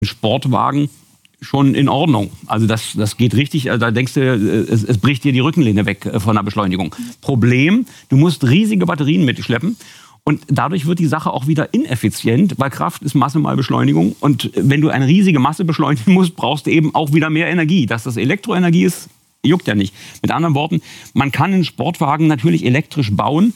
Sportwagen schon in Ordnung. Also das geht richtig, also da denkst du, es bricht dir die Rückenlehne weg von der Beschleunigung. Problem, du musst riesige Batterien mitschleppen. Und dadurch wird die Sache auch wieder ineffizient, weil Kraft ist Masse mal Beschleunigung. Und wenn du eine riesige Masse beschleunigen musst, brauchst du eben auch wieder mehr Energie. Dass das Elektroenergie ist, juckt ja nicht. Mit anderen Worten, man kann einen Sportwagen natürlich elektrisch bauen,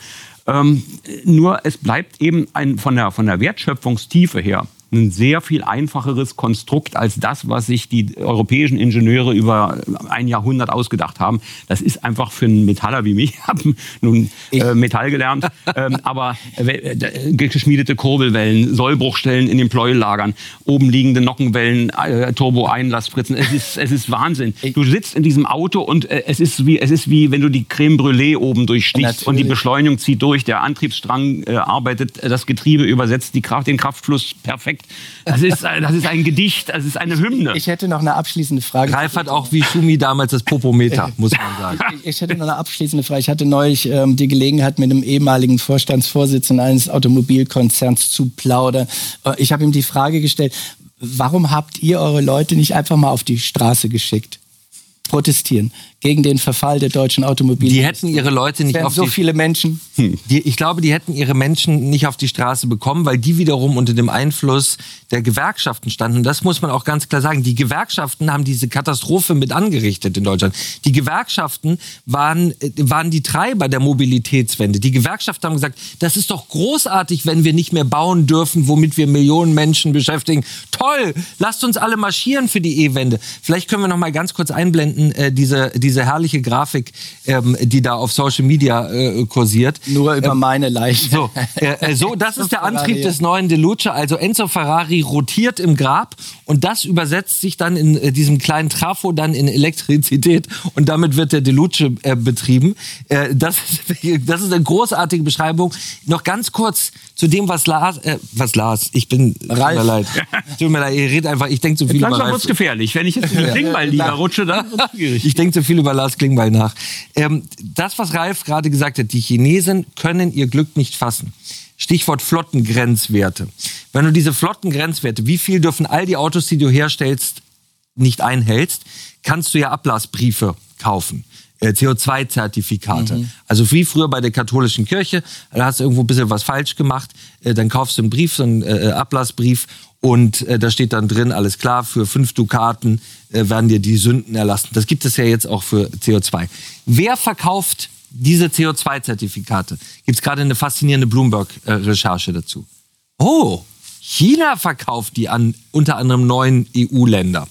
nur es bleibt eben von der Wertschöpfungstiefe her ein sehr viel einfacheres Konstrukt als das, was sich die europäischen Ingenieure über ein Jahrhundert ausgedacht haben. Das ist einfach für einen Metaller wie mich, ich habe nun Metall gelernt, aber geschmiedete Kurbelwellen, Sollbruchstellen in den Pleuellagern, oben liegende Nockenwellen, Turbo-Einlassspritzen, es ist Wahnsinn. Du sitzt in diesem Auto und es ist wie wenn du die Creme Brûlée oben durchstichst und die Beschleunigung zieht durch, der Antriebsstrang arbeitet, das Getriebe übersetzt den Kraftfluss perfekt. Das ist ein Gedicht, das ist eine Hymne. Ich hätte noch eine abschließende Frage. Ralf hat auch wie Schumi damals das Popometer, muss man sagen. Ich hätte noch eine abschließende Frage. Ich hatte neulich die Gelegenheit, mit einem ehemaligen Vorstandsvorsitzenden eines Automobilkonzerns zu plaudern. Ich habe ihm die Frage gestellt, warum habt ihr eure Leute nicht einfach mal auf die Straße geschickt? Protestieren gegen den Verfall der deutschen Automobilindustrie. Die hätten ihre Leute nicht auf so viele Menschen. Ich glaube, die hätten ihre Menschen nicht auf die Straße bekommen, weil die wiederum unter dem Einfluss der Gewerkschaften standen. Das muss man auch ganz klar sagen. Die Gewerkschaften haben diese Katastrophe mit angerichtet in Deutschland. Die Gewerkschaften waren die Treiber der Mobilitätswende. Die Gewerkschaften haben gesagt, das ist doch großartig, wenn wir nicht mehr bauen dürfen, womit wir Millionen Menschen beschäftigen. Toll, lasst uns alle marschieren für die E-Wende. Vielleicht können wir noch mal ganz kurz einblenden, diese herrliche Grafik, die da auf Social Media kursiert. Nur über meine Leiche. Das ist der Antrieb des neuen Deluce. Also Enzo Ferrari rotiert im Grab und das übersetzt sich dann in diesem kleinen Trafo dann in Elektrizität und damit wird der Deluce betrieben. Das ist eine großartige Beschreibung. Noch ganz kurz zu dem, was Lars, ich bin, tut mir leid, ihr redet einfach, ich denke zu viel über Ralf. Langsam wird's gefährlich, wenn ich jetzt in die Klingbeil-Liga rutsche, dann wird's schwierig. Ich denke zu viel über Lars Klingbeil nach. Das, was Ralf gerade gesagt hat, die Chinesen können ihr Glück nicht fassen. Stichwort Flottengrenzwerte. Wenn du diese Flottengrenzwerte, wie viel dürfen all die Autos, die du herstellst, nicht einhältst, kannst du ja Ablassbriefe kaufen. CO2-Zertifikate. Also wie früher bei der katholischen Kirche, da hast du irgendwo ein bisschen was falsch gemacht, dann kaufst du einen Brief, so einen Ablassbrief und da steht dann drin, alles klar, für 5 Dukaten werden dir die Sünden erlassen. Das gibt es ja jetzt auch für CO2. Wer verkauft diese CO2-Zertifikate? Gibt es gerade eine faszinierende Bloomberg-Recherche dazu. Oh, China verkauft die an unter anderem 9 EU-Länder.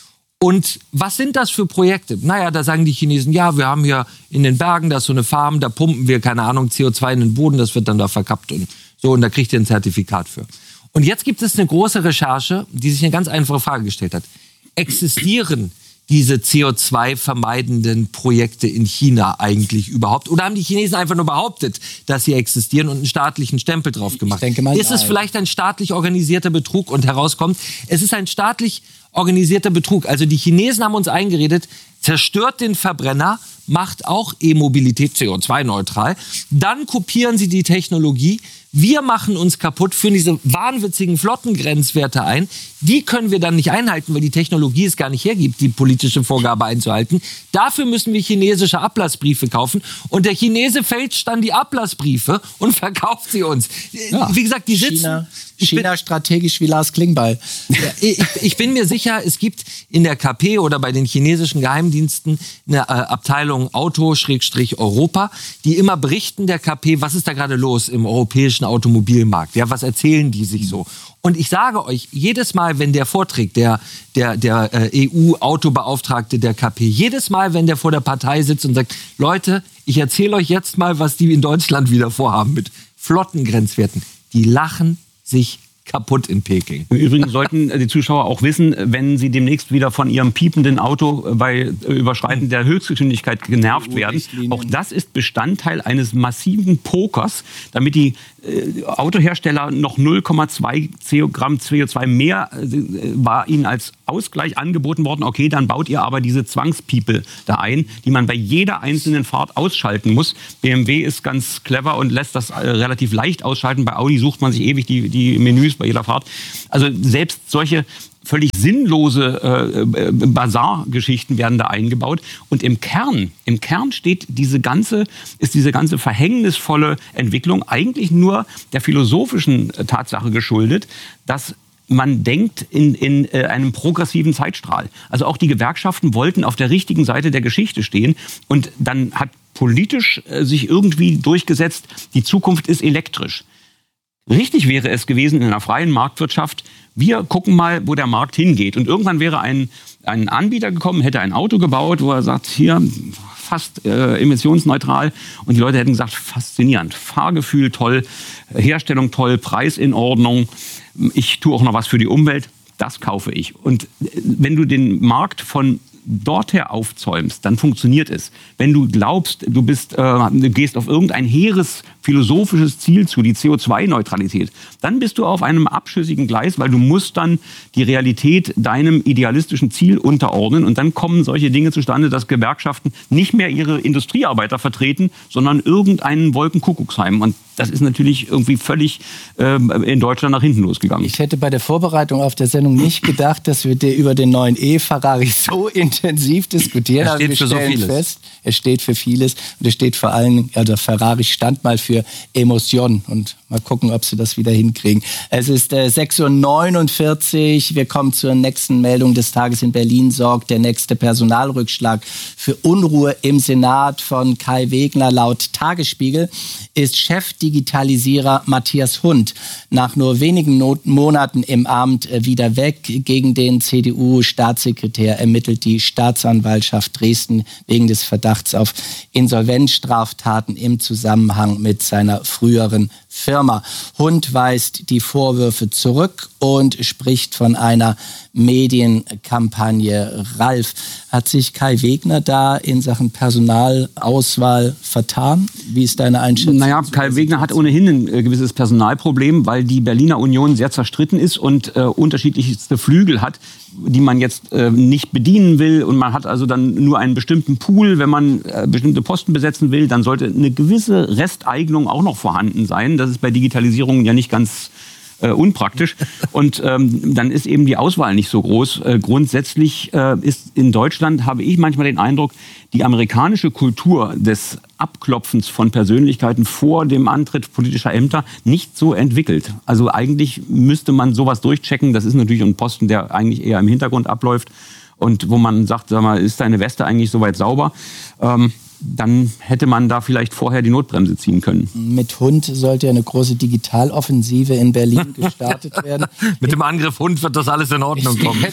Und was sind das für Projekte? Naja, da sagen die Chinesen, ja, wir haben hier in den Bergen, da ist so eine Farm, da pumpen wir, keine Ahnung, CO2 in den Boden, das wird dann da verkappt und so, und da kriegt ihr ein Zertifikat für. Und jetzt gibt es eine große Recherche, die sich eine ganz einfache Frage gestellt hat. Existieren diese CO2-vermeidenden Projekte in China eigentlich überhaupt? Oder haben die Chinesen einfach nur behauptet, dass sie existieren und einen staatlichen Stempel drauf gemacht? Ist es vielleicht ein staatlich organisierter Betrug und herauskommt, es ist ein staatlich organisierter Betrug. Also die Chinesen haben uns eingeredet, zerstört den Verbrenner, macht auch E-Mobilität CO2-neutral. Dann kopieren sie die Technologie. Wir machen uns kaputt, führen diese wahnwitzigen Flottengrenzwerte ein. Die können wir dann nicht einhalten, weil die Technologie es gar nicht hergibt, die politische Vorgabe einzuhalten. Dafür müssen wir chinesische Ablassbriefe kaufen. Und der Chinese fälscht dann die Ablassbriefe und verkauft sie uns. Ja. Wie gesagt, die sitzen... China strategisch wie Lars Klingbeil. Ich bin mir sicher, es gibt in der KP oder bei den chinesischen Geheimdiensten eine Abteilung Auto-Europa, die immer berichten der KP, was ist da gerade los im europäischen Automobilmarkt. Ja, was erzählen die sich so? Und ich sage euch, jedes Mal, wenn der vorträgt, der EU-Autobeauftragte der KP, jedes Mal, wenn der vor der Partei sitzt und sagt, Leute, ich erzähle euch jetzt mal, was die in Deutschland wieder vorhaben mit Flottengrenzwerten. Die lachen sich kaputt in Peking. Im Übrigen sollten die Zuschauer auch wissen, wenn sie demnächst wieder von ihrem piependen Auto bei Überschreiten der Höchstgeschwindigkeit genervt werden. Auch das ist Bestandteil eines massiven Pokers, damit die Autohersteller noch 0,2 Gramm CO2 mehr war ihnen als Ausgleich angeboten worden. Okay, dann baut ihr aber diese Zwangspiepel da ein, die man bei jeder einzelnen Fahrt ausschalten muss. BMW ist ganz clever und lässt das relativ leicht ausschalten. Bei Audi sucht man sich ewig die Menüs bei jeder Fahrt. Also selbst solche völlig sinnlose Basargeschichten werden da eingebaut. Und im Kern steht diese ganze verhängnisvolle Entwicklung eigentlich nur der philosophischen Tatsache geschuldet, dass man denkt in einem progressiven Zeitstrahl. Also auch die Gewerkschaften wollten auf der richtigen Seite der Geschichte stehen. Und dann hat politisch sich irgendwie durchgesetzt, die Zukunft ist elektrisch. Richtig wäre es gewesen in einer freien Marktwirtschaft, wir gucken mal, wo der Markt hingeht. Und irgendwann wäre ein Anbieter gekommen, hätte ein Auto gebaut, wo er sagt, hier fast emissionsneutral. Und die Leute hätten gesagt, faszinierend, Fahrgefühl toll, Herstellung toll, Preis in Ordnung. Ich tue auch noch was für die Umwelt, das kaufe ich. Und wenn du den Markt von dort her aufzäumst, dann funktioniert es. Wenn du glaubst, du gehst auf irgendein hehres philosophisches Ziel zu, die CO2-Neutralität, dann bist du auf einem abschüssigen Gleis, weil du musst dann die Realität deinem idealistischen Ziel unterordnen und dann kommen solche Dinge zustande, dass Gewerkschaften nicht mehr ihre Industriearbeiter vertreten, sondern irgendeinen Wolkenkuckucksheim. Und das ist natürlich irgendwie völlig in Deutschland nach hinten losgegangen. Ich hätte bei der Vorbereitung auf der Sendung nicht gedacht, dass wir über den neuen E-Ferrari so intensiv diskutieren. Er steht für so vieles. Fest, er steht für vieles und er steht vor allem, also Ferrari stand mal für Emotion und mal gucken, ob sie das wieder hinkriegen. Es ist 6:49 Uhr, wir kommen zur nächsten Meldung des Tages. In Berlin sorgt der nächste Personalrückschlag für Unruhe im Senat. Von Kai Wegner. Laut Tagesspiegel ist Chefdigitalisierer Matthias Hund nach nur wenigen Monaten im Amt wieder weg. Gegen den CDU-Staatssekretär ermittelt die Staatsanwaltschaft Dresden wegen des Verdachts auf Insolvenzstraftaten im Zusammenhang mit seiner früheren Firma. Hund weist die Vorwürfe zurück und spricht von einer Medienkampagne. Ralf, hat sich Kai Wegner da in Sachen Personalauswahl vertan? Wie ist deine Einschätzung? Naja, Kai Wegner hat ohnehin ein gewisses Personalproblem, weil die Berliner Union sehr zerstritten ist und unterschiedlichste Flügel hat, die man jetzt nicht bedienen will. Und man hat also dann nur einen bestimmten Pool. Wenn man bestimmte Posten besetzen will, dann sollte eine gewisse Resteignung auch noch vorhanden sein. Das ist bei Digitalisierung ja nicht ganz unpraktisch. Und dann ist eben die Auswahl nicht so groß. Grundsätzlich ist in Deutschland, habe ich manchmal den Eindruck, die amerikanische Kultur des Abklopfens von Persönlichkeiten vor dem Antritt politischer Ämter nicht so entwickelt. Also eigentlich müsste man sowas durchchecken. Das ist natürlich ein Posten, der eigentlich eher im Hintergrund abläuft und wo man sagt, sag mal, ist deine Weste eigentlich soweit sauber? Dann hätte man da vielleicht vorher die Notbremse ziehen können. Mit Hund sollte ja eine große Digitaloffensive in Berlin gestartet werden. Mit dem Angriff Hund wird das alles in Ordnung kommen.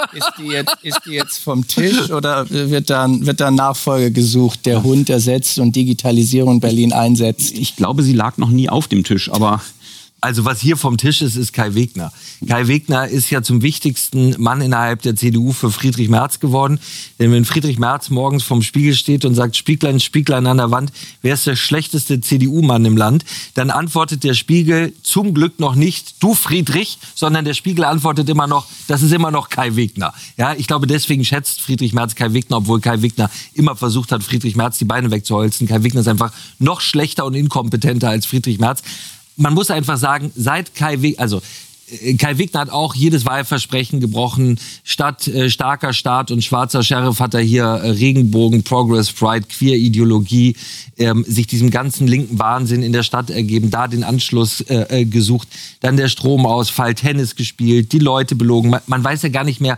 Ist die jetzt vom Tisch oder wird da ein Nachfolger gesucht, der Hund ersetzt und Digitalisierung in Berlin einsetzt? Ich glaube, sie lag noch nie auf dem Tisch, aber... Also was hier vom Tisch ist Kai Wegner. Kai Wegner ist ja zum wichtigsten Mann innerhalb der CDU für Friedrich Merz geworden. Denn wenn Friedrich Merz morgens vorm Spiegel steht und sagt, Spieglein, Spieglein an der Wand, wer ist der schlechteste CDU-Mann im Land? Dann antwortet der Spiegel zum Glück noch nicht, du Friedrich, sondern der Spiegel antwortet immer noch, das ist immer noch Kai Wegner. Ja, ich glaube, deswegen schätzt Friedrich Merz Kai Wegner, obwohl Kai Wegner immer versucht hat, Friedrich Merz die Beine wegzuholzen. Kai Wegner ist einfach noch schlechter und inkompetenter als Friedrich Merz. Man muss einfach sagen, seit Kai Wegner hat auch jedes Wahlversprechen gebrochen. Statt starker Staat und schwarzer Sheriff hat er hier Regenbogen, Progress, Pride, Queer-Ideologie, sich diesem ganzen linken Wahnsinn in der Stadt ergeben, da den Anschluss gesucht, dann der Stromausfall, Tennis gespielt, die Leute belogen. Man weiß ja gar nicht mehr,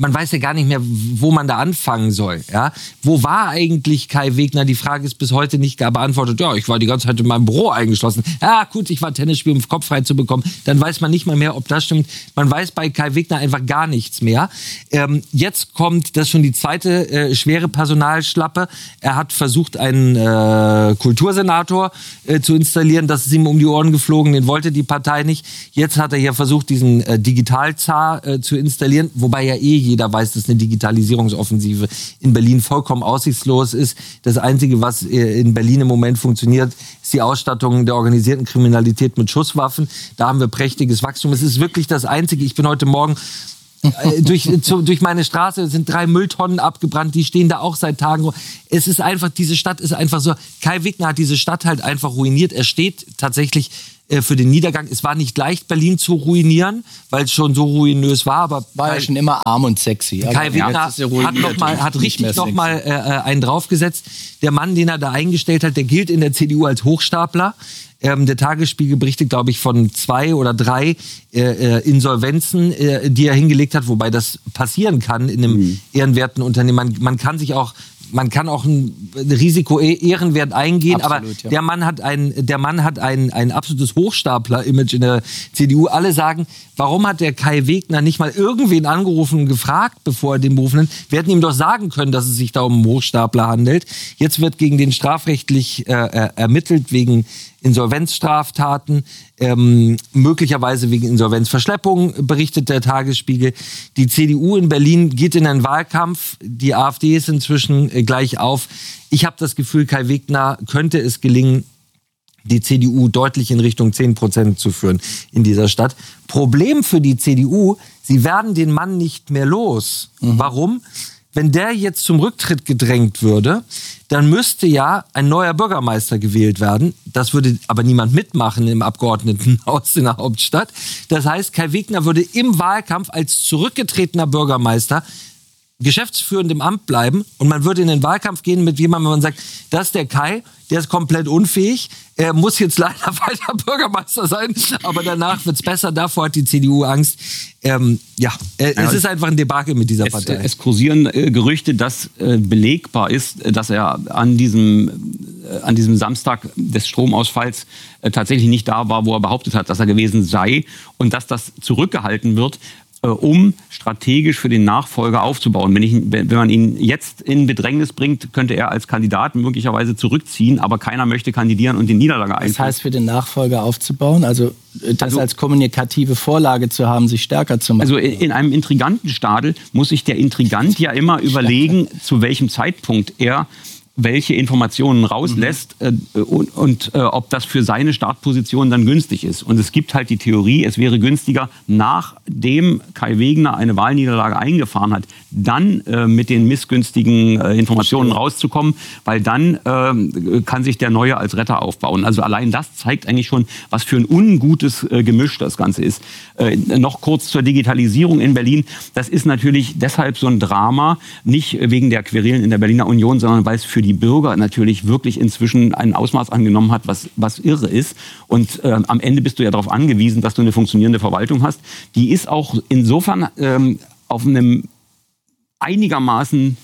wo man da anfangen soll. Ja? Wo war eigentlich Kai Wegner? Die Frage ist bis heute nicht gar beantwortet. Ja, ich war die ganze Zeit in meinem Büro eingeschlossen. Ja, gut, ich war Tennis spielen, um den Kopf frei zu bekommen. Dann weiß man nicht mal mehr, ob das stimmt. Man weiß bei Kai Wegner einfach gar nichts mehr. Jetzt kommt, das ist schon die zweite schwere Personalschlappe. Er hat versucht, einen Kultursenator zu installieren. Das ist ihm um die Ohren geflogen. Den wollte die Partei nicht. Jetzt hat er hier versucht, diesen Digitalzar zu installieren. Wobei ja jeder weiß, dass eine Digitalisierungsoffensive in Berlin vollkommen aussichtslos ist. Das Einzige, was in Berlin im Moment funktioniert, ist die Ausstattung der organisierten Kriminalität mit Schusswaffen. Da haben wir prächtiges Wachstum. Es ist wirklich das Einzige. Ich bin heute Morgen durch meine Straße, sind 3 Mülltonnen abgebrannt, die stehen da auch seit Tagen. Es ist einfach, diese Stadt ist einfach so, Kai Wegner hat diese Stadt halt einfach ruiniert. Er steht tatsächlich für den Niedergang. Es war nicht leicht, Berlin zu ruinieren, weil es schon so ruinös war. Aber war ja schon immer arm und sexy. Kai Wegner hat richtig nochmal einen draufgesetzt. Der Mann, den er da eingestellt hat, der gilt in der CDU als Hochstapler. Der Tagesspiegel berichtet, glaube ich, von 2 oder 3 Insolvenzen, die er hingelegt hat, wobei das passieren kann in einem ehrenwerten Unternehmen. Man kann auch ein Risiko ehrenwert eingehen, absolut, aber ja. Der Mann hat ein absolutes Hochstapler-Image in der CDU. Alle sagen, warum hat der Kai Wegner nicht mal irgendwen angerufen und gefragt, bevor er den berufen hat? Wir hätten ihm doch sagen können, dass es sich da um einen Hochstapler handelt. Jetzt wird gegen den strafrechtlich ermittelt wegen Insolvenzstraftaten, möglicherweise wegen Insolvenzverschleppung, berichtet der Tagesspiegel. Die CDU in Berlin geht in einen Wahlkampf. Die AfD ist inzwischen gleich auf. Ich habe das Gefühl, Kai Wegner könnte es gelingen, die CDU deutlich in Richtung 10% zu führen in dieser Stadt. Problem für die CDU, sie werden den Mann nicht mehr los. Warum? Wenn der jetzt zum Rücktritt gedrängt würde, dann müsste ja ein neuer Bürgermeister gewählt werden. Das würde aber niemand mitmachen im Abgeordnetenhaus in der Hauptstadt. Das heißt, Kai Wegner würde im Wahlkampf als zurückgetretener Bürgermeister geschäftsführend im Amt bleiben und man würde in den Wahlkampf gehen mit jemandem, wenn man sagt, das ist der Kai, der ist komplett unfähig, er muss jetzt leider weiter Bürgermeister sein, aber danach wird's besser, davor hat die CDU Angst. Es ist einfach ein Debakel mit dieser Partei. Es kursieren Gerüchte, dass belegbar ist, dass er an diesem Samstag des Stromausfalls tatsächlich nicht da war, wo er behauptet hat, dass er gewesen sei und dass das zurückgehalten wird, um strategisch für den Nachfolger aufzubauen. Wenn man ihn jetzt in Bedrängnis bringt, könnte er als Kandidat möglicherweise zurückziehen, aber keiner möchte kandidieren und die Niederlage einführen. Das heißt, für den Nachfolger aufzubauen, also das als kommunikative Vorlage zu haben, sich stärker zu machen? Also in einem Intrigantenstadel muss sich der Intrigant ja immer überlegen, zu welchem Zeitpunkt er welche Informationen rauslässt und ob das für seine Startposition dann günstig ist. Und es gibt halt die Theorie, es wäre günstiger, nachdem Kai Wegner eine Wahlniederlage eingefahren hat, dann mit den missgünstigen Informationen rauszukommen, weil dann kann sich der Neue als Retter aufbauen. Also allein das zeigt eigentlich schon, was für ein ungutes Gemisch das Ganze ist. Noch kurz zur Digitalisierung in Berlin. Das ist natürlich deshalb so ein Drama, nicht wegen der Querelen in der Berliner Union, sondern weil es für die Bürger natürlich wirklich inzwischen ein Ausmaß angenommen hat, was irre ist. Und am Ende bist du ja darauf angewiesen, dass du eine funktionierende Verwaltung hast. Die ist auch insofern auf einem einigermaßen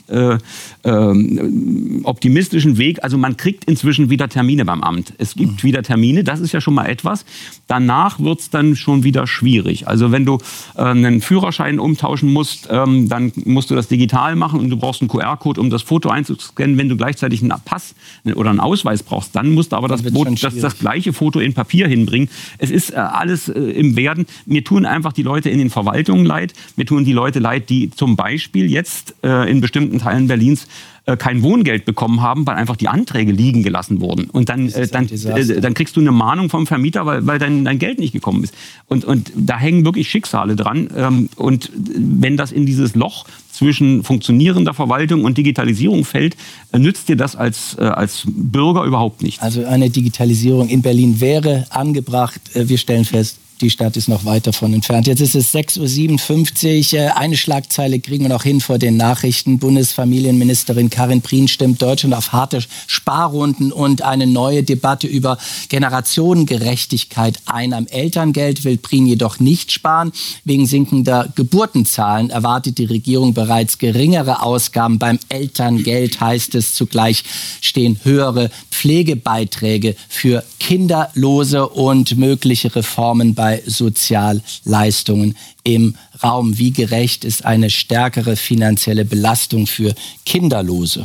optimistischen Weg. Also man kriegt inzwischen wieder Termine beim Amt. Es gibt wieder Termine, das ist ja schon mal etwas. Danach wird es dann schon wieder schwierig. Also wenn du einen Führerschein umtauschen musst, dann musst du das digital machen und du brauchst einen QR-Code, um das Foto einzuscannen. Wenn du gleichzeitig einen Pass oder einen Ausweis brauchst, dann musst du aber das gleiche Foto in Papier hinbringen. Es ist alles im Werden. Mir tun einfach die Leute in den Verwaltungen leid. Mir tun die Leute leid, die zum Beispiel jetzt in bestimmten Teilen Berlins kein Wohngeld bekommen haben, weil einfach die Anträge liegen gelassen wurden. Und dann kriegst du eine Mahnung vom Vermieter, weil dein Geld nicht gekommen ist. Und da hängen wirklich Schicksale dran. Und wenn das in dieses Loch zwischen funktionierender Verwaltung und Digitalisierung fällt, nützt dir das als Bürger überhaupt nichts. Also eine Digitalisierung in Berlin wäre angebracht. Wir stellen fest, die Stadt ist noch weit davon entfernt. Jetzt ist es 6.57 Uhr. Eine Schlagzeile kriegen wir noch hin vor den Nachrichten. Bundesfamilienministerin Karin Prien stimmt Deutschland auf harte Sparrunden und eine neue Debatte über Generationengerechtigkeit ein. Am Elterngeld will Prien jedoch nicht sparen. Wegen sinkender Geburtenzahlen erwartet die Regierung bereits geringere Ausgaben. Beim Elterngeld heißt es zugleich stehen höhere Pflegebeiträge für Kinderlose und mögliche Reformen bei Sozialleistungen im Raum. Wie gerecht ist eine stärkere finanzielle Belastung für Kinderlose?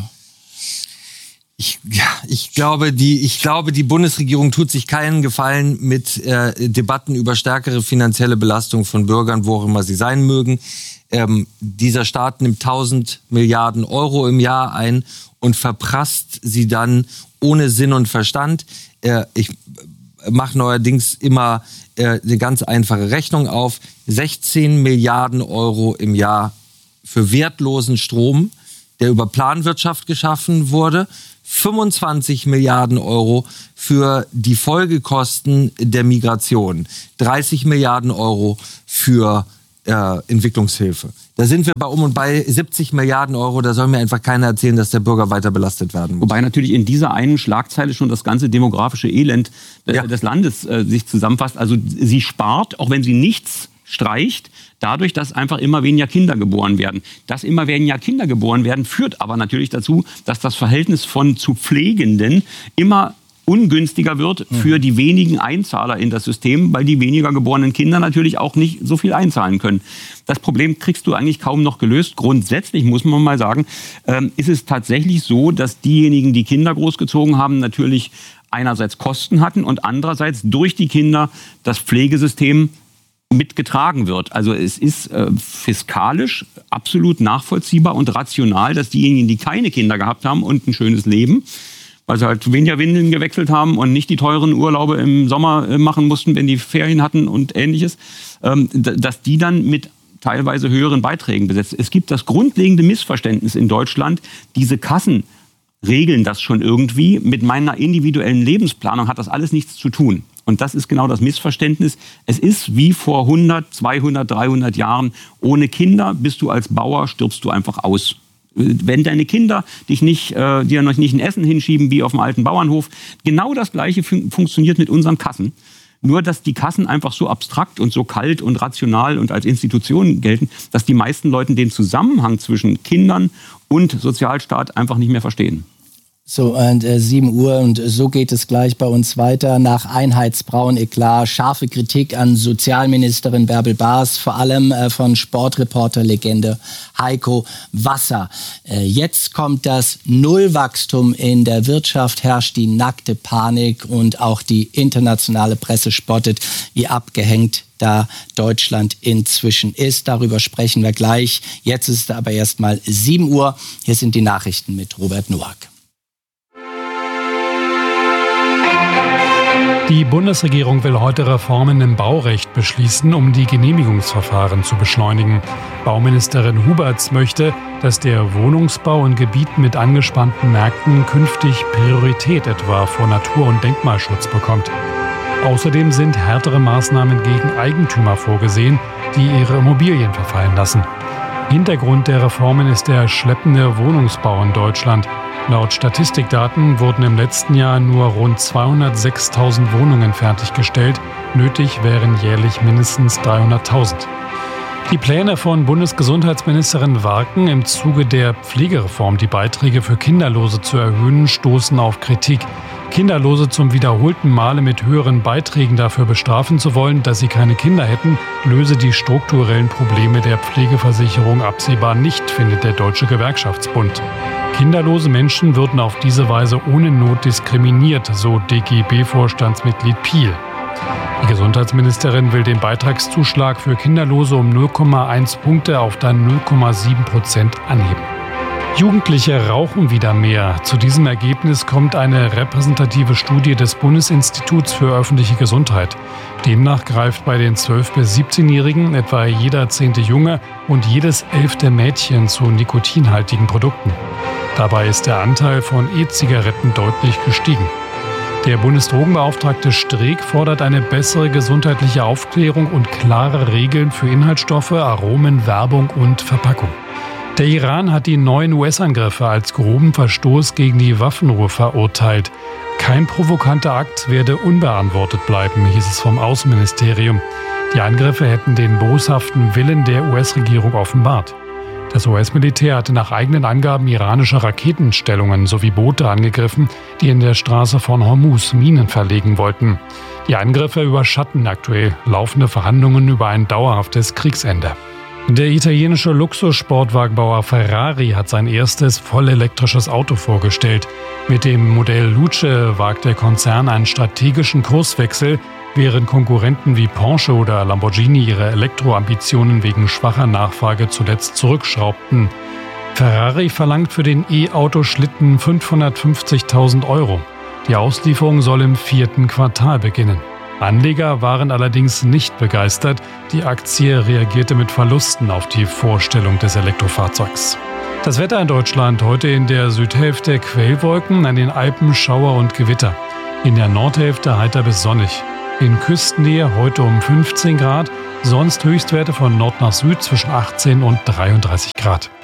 Ich glaube, die Bundesregierung tut sich keinen Gefallen mit Debatten über stärkere finanzielle Belastung von Bürgern, wo auch immer sie sein mögen. Dieser Staat nimmt 1.000 Milliarden Euro im Jahr ein und verprasst sie dann ohne Sinn und Verstand. Ich mache neuerdings immer eine ganz einfache Rechnung auf. 16 Milliarden Euro im Jahr für wertlosen Strom, der über Planwirtschaft geschaffen wurde, 25 Milliarden Euro für die Folgekosten der Migration, 30 Milliarden Euro für Entwicklungshilfe. Da sind wir bei und bei 70 Milliarden Euro, da soll mir einfach keiner erzählen, dass der Bürger weiter belastet werden muss. Wobei natürlich in dieser einen Schlagzeile schon das ganze demografische Elend des Landes sich zusammenfasst. Also sie spart, auch wenn sie nichts streicht, dadurch, dass einfach immer weniger Kinder geboren werden. Dass immer weniger Kinder geboren werden, führt aber natürlich dazu, dass das Verhältnis von zu Pflegenden immer ungünstiger wird für die wenigen Einzahler in das System, weil die weniger geborenen Kinder natürlich auch nicht so viel einzahlen können. Das Problem kriegst du eigentlich kaum noch gelöst. Grundsätzlich muss man mal sagen, ist es tatsächlich so, dass diejenigen, die Kinder großgezogen haben, natürlich einerseits Kosten hatten und andererseits durch die Kinder das Pflegesystem mitgetragen wird. Also es ist fiskalisch absolut nachvollziehbar und rational, dass diejenigen, die keine Kinder gehabt haben und ein schönes Leben, weil sie halt weniger Windeln gewechselt haben und nicht die teuren Urlaube im Sommer machen mussten, wenn die Ferien hatten und Ähnliches, dass die dann mit teilweise höheren Beiträgen besetzt. Es gibt das grundlegende Missverständnis in Deutschland, diese Kassen regeln das schon irgendwie. Mit meiner individuellen Lebensplanung hat das alles nichts zu tun. Und das ist genau das Missverständnis. Es ist wie vor 100, 200, 300 Jahren. Ohne Kinder bist du als Bauer, stirbst du einfach aus. Wenn deine Kinder dir noch nicht ein Essen hinschieben wie auf dem alten Bauernhof, genau das Gleiche funktioniert mit unseren Kassen. Nur, dass die Kassen einfach so abstrakt und so kalt und rational und als Institution gelten, dass die meisten Leute den Zusammenhang zwischen Kindern und Sozialstaat einfach nicht mehr verstehen. So, und 7 Uhr und so geht es gleich bei uns weiter. Nach Einheitsbrauen-Eklat, scharfe Kritik an Sozialministerin Bärbel Baas, vor allem von Sportreporter-Legende Heiko Wasser. Jetzt kommt das Nullwachstum in der Wirtschaft, herrscht die nackte Panik und auch die internationale Presse spottet, wie abgehängt da Deutschland inzwischen ist. Darüber sprechen wir gleich. Jetzt ist aber erstmal 7 Uhr. Hier sind die Nachrichten mit Robert Noack. Die Bundesregierung will heute Reformen im Baurecht beschließen, um die Genehmigungsverfahren zu beschleunigen. Bauministerin Huberts möchte, dass der Wohnungsbau in Gebieten mit angespannten Märkten künftig Priorität etwa vor Natur- und Denkmalschutz bekommt. Außerdem sind härtere Maßnahmen gegen Eigentümer vorgesehen, die ihre Immobilien verfallen lassen. Hintergrund der Reformen ist der schleppende Wohnungsbau in Deutschland. Laut Statistikdaten wurden im letzten Jahr nur rund 206.000 Wohnungen fertiggestellt. Nötig wären jährlich mindestens 300.000. Die Pläne von Bundesgesundheitsministerin Warken, im Zuge der Pflegereform die Beiträge für Kinderlose zu erhöhen, stoßen auf Kritik. Kinderlose zum wiederholten Male mit höheren Beiträgen dafür bestrafen zu wollen, dass sie keine Kinder hätten, löse die strukturellen Probleme der Pflegeversicherung absehbar nicht, findet der Deutsche Gewerkschaftsbund. Kinderlose Menschen würden auf diese Weise ohne Not diskriminiert, so DGB-Vorstandsmitglied Piel. Die Gesundheitsministerin will den Beitragszuschlag für Kinderlose um 0,1 Punkte auf dann 0,7% anheben. Jugendliche rauchen wieder mehr. Zu diesem Ergebnis kommt eine repräsentative Studie des Bundesinstituts für öffentliche Gesundheit. Demnach greift bei den 12- bis 17-Jährigen etwa jeder 10. Junge und jedes 11. Mädchen zu nikotinhaltigen Produkten. Dabei ist der Anteil von E-Zigaretten deutlich gestiegen. Der Bundesdrogenbeauftragte Streeck fordert eine bessere gesundheitliche Aufklärung und klare Regeln für Inhaltsstoffe, Aromen, Werbung und Verpackung. Der Iran hat die neuen US-Angriffe als groben Verstoß gegen die Waffenruhe verurteilt. Kein provokanter Akt werde unbeantwortet bleiben, hieß es vom Außenministerium. Die Angriffe hätten den boshaften Willen der US-Regierung offenbart. Das US-Militär hatte nach eigenen Angaben iranische Raketenstellungen sowie Boote angegriffen, die in der Straße von Hormuz Minen verlegen wollten. Die Angriffe überschatten aktuell laufende Verhandlungen über ein dauerhaftes Kriegsende. Der italienische Luxussportwagenbauer Ferrari hat sein erstes vollelektrisches Auto vorgestellt. Mit dem Modell Luce wagt der Konzern einen strategischen Kurswechsel, während Konkurrenten wie Porsche oder Lamborghini ihre Elektroambitionen wegen schwacher Nachfrage zuletzt zurückschraubten. Ferrari verlangt für den E-Auto-Schlitten 550.000 €. Die Auslieferung soll im 4. Quartal beginnen. Anleger waren allerdings nicht begeistert. Die Aktie reagierte mit Verlusten auf die Vorstellung des Elektrofahrzeugs. Das Wetter in Deutschland heute in der Südhälfte Quellwolken, an den Alpen Schauer und Gewitter. In der Nordhälfte heiter bis sonnig. In Küstennähe heute um 15 Grad, sonst Höchstwerte von Nord nach Süd zwischen 18 und 33 Grad.